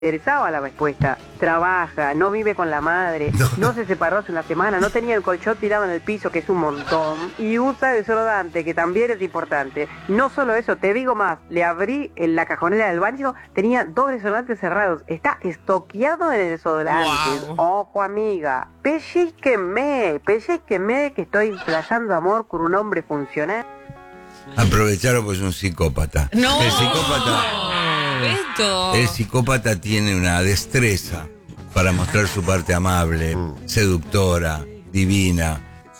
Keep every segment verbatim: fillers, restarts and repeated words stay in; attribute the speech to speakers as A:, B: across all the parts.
A: interesaba la respuesta. Trabaja, no vive con la madre, no. no se separó hace una semana, no tenía el colchón tirado en el piso, que es un montón, y usa desodorante, que también es importante. No solo eso, te digo más, le abrí en la cajonera del baño, tenía dos desodorantes cerrados, está estoqueado de desodorantes. Wow. Ojo, amiga, pellizqueme, pellizqueme que estoy playando amor con un hombre funcional.
B: Aprovecharon pues un psicópata.
C: No.
B: El psicópata.
C: Beto.
B: El psicópata tiene una destreza para mostrar su parte amable, mm. seductora, divina,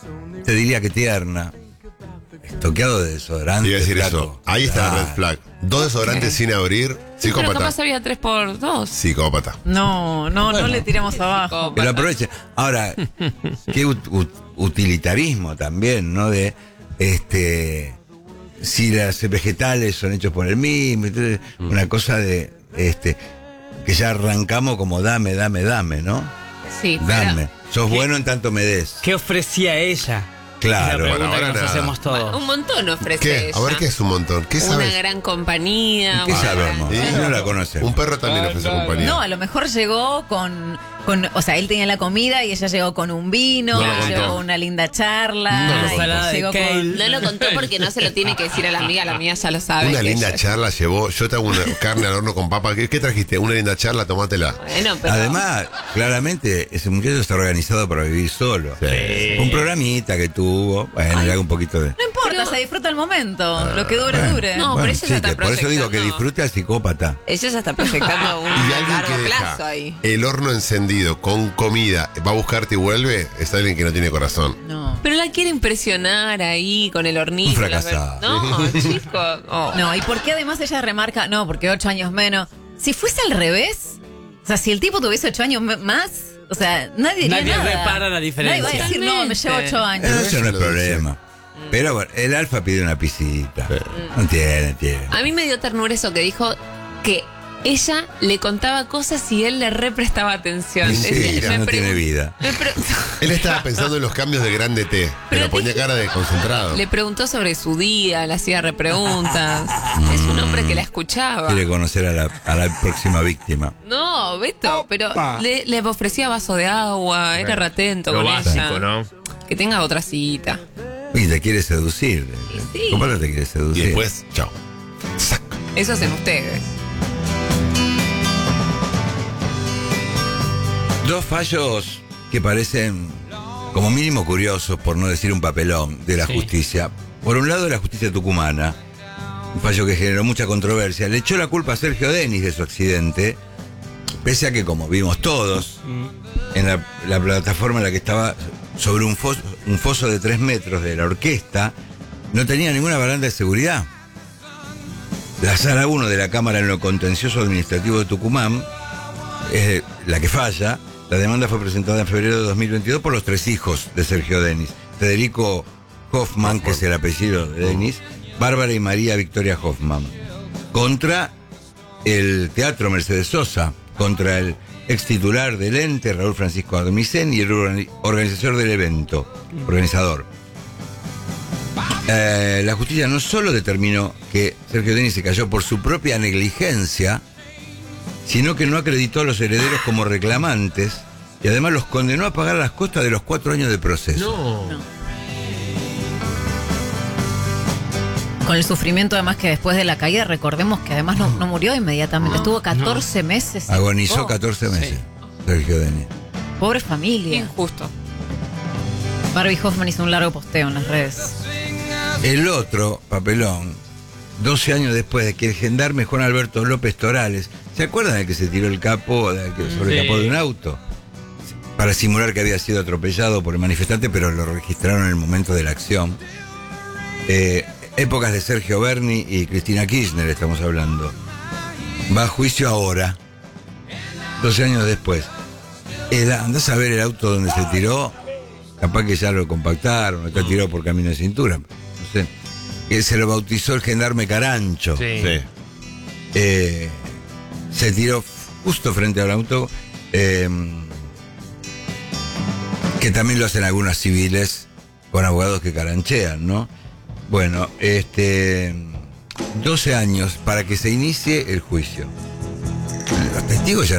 B: te diría que tierna. Estoqueado de desodorante.
D: Iba a decir eso. Ahí está la red flag. Dos desodorantes sin abrir. Psicópata.
C: Pero capaz había tres por dos.
D: Psicópata.
E: No, no, bueno, no le tiramos abajo.
C: Psicópata.
B: Pero aproveche. Ahora, qué ut- ut- utilitarismo también, ¿no? De este. Si los vegetales son hechos por el mismo, entonces, mm. una cosa de este que ya arrancamos como dame, dame, dame, ¿no?
C: Sí,
B: dame.
C: Pero,
B: Sos
F: ¿qué,
B: bueno en tanto me des.
F: ¿Qué ofrecía ella?
B: Claro.
F: Esa pregunta
D: bueno, ahora
F: que nos
D: nada.
F: hacemos todos.
C: Un montón ofrece
D: ¿Qué?
C: ella.
D: A ver, ¿qué es un montón? ¿Qué sabes?
C: Una gran compañía.
B: ¿Qué
C: una
B: sabemos?
D: gran...
B: No la conocemos.
D: Un perro también ofrece
F: claro.
D: compañía.
E: No, a lo mejor llegó con, con, o sea, él tenía la comida y ella llegó con un vino,
D: No
E: llegó con una linda charla.
D: No lo
E: y
F: contó.
E: llegó
F: de
E: con...
C: No lo contó porque no se lo tiene que decir a la amiga, la amiga ya lo sabe.
D: Una
C: que
D: linda
C: ella-
D: charla llevó. Yo te hago una carne al horno con papa. ¿Qué, qué trajiste? Una linda charla, tomátela.
C: Bueno, pero...
B: Además, claramente, ese muchacho está organizado para vivir solo.
D: Sí.
B: Un programita que tuvo, bueno, le hago un poquito de...
E: No importa,
C: Pero-
E: se disfruta el momento, lo que dure,
B: Bueno,
E: dure.
C: No,
B: bueno,
C: pero ella
B: sí,
C: ya está
B: que por eso digo que
C: proyectando.
B: disfrute al psicópata.
C: Ella ya está proyectando un
D: Y alguien
C: largo
D: que
C: plazo
D: deja
C: ahí.
D: el horno encendido con comida, va a buscarte y vuelve, es alguien que no tiene corazón.
E: No.
C: Pero la quiere impresionar ahí con el hornito.
B: Un fracasado.
C: la ver- No, chicos. Oh.
E: No, y por qué además ella remarca, no, porque ocho años menos. Si fuese al revés, o sea, si el tipo tuviese ocho años me- más, o sea, nadie diría
F: Nadie
E: nada.
F: repara la diferencia.
E: Nadie va a decir, no, me llevo ocho años.
B: Eso no es
D: Eso lo
B: problema. Pero bueno, el Alfa pide una pisita. No tiene, tiene.
C: A mí me dio ternura eso que dijo que ella le contaba cosas y él le represtaba atención.
B: Sí,
C: Decía-
B: ya
C: me
B: no
C: pregun-
B: tiene vida.
C: me pre-
D: Él estaba pensando en los cambios de Grande T, pero
C: Pero
D: ponía
C: dije-
D: cara de concentrado.
C: Le preguntó sobre su día, le hacía repreguntas. Es un hombre que la escuchaba.
B: Quiere conocer a la, a la próxima víctima.
C: No, Beto, pero le, le ofrecía vaso de agua, era retento
G: Lo
C: con
G: básico,
C: ella.
G: ¿no?
C: Que tenga otra cita.
B: Y te quiere seducir.
C: sí.
B: ¿Cómo no te quiere
D: Y
B: seducir?
D: después, chao.
C: Eso hacen ustedes.
B: Dos fallos que parecen como mínimo curiosos, por no decir un papelón, de la
F: Sí.
B: justicia. Por un lado, la justicia tucumana, un fallo que generó mucha controversia. Le echó la culpa a Sergio Denis de su accidente, pese a que, como vimos todos, en la, la plataforma en la que estaba sobre un foso, un foso de tres metros de la orquesta, no tenía ninguna baranda de seguridad. La sala uno de la Cámara en lo Contencioso Administrativo de Tucumán es la que falla. La demanda fue presentada en febrero de dos mil veintidós por los tres hijos de Sergio Denis. Federico Hoffman, que es el apellido de Denis, Bárbara y María Victoria Hoffman. Contra el Teatro Mercedes Sosa, contra el ex titular del ente, Raúl Francisco Admicén, y el organi- organizador del evento, organizador. Eh, la justicia no solo determinó que Sergio Denis se cayó por su propia negligencia, sino que no acreditó a los herederos como reclamantes y además los condenó a pagar las costas de los cuatro años de proceso.
G: No.
E: Con el sufrimiento además que después de la caída, recordemos que además no, no murió inmediatamente, estuvo catorce meses.
B: Agonizó
E: Oh,
B: catorce meses, Sergio Denis.
E: Pobre familia.
C: Injusto.
E: Barbie Hoffman hizo un largo posteo en las redes.
B: El otro papelón, doce años después de que el gendarme Juan Alberto López Torales, ¿se acuerdan del que se tiró el capo del que- sobre el
F: Sí.
B: capó de un auto? Para simular que había sido atropellado por el manifestante, pero lo registraron en el momento de la acción. Eh, épocas de Sergio Berni y Cristina Kirchner estamos hablando. Va a juicio ahora, doce años después. El, andás a ver el auto donde se tiró, capaz que ya lo compactaron, está tirado por camino de cintura. No sé. Que se lo bautizó el gendarme Carancho.
G: Sí.
D: Sí.
B: Eh, se tiró justo frente al auto, eh, que también lo hacen algunos civiles con abogados que caranchean, ¿no? Bueno, este doce años para que se inicie el juicio. Hasta testigo ya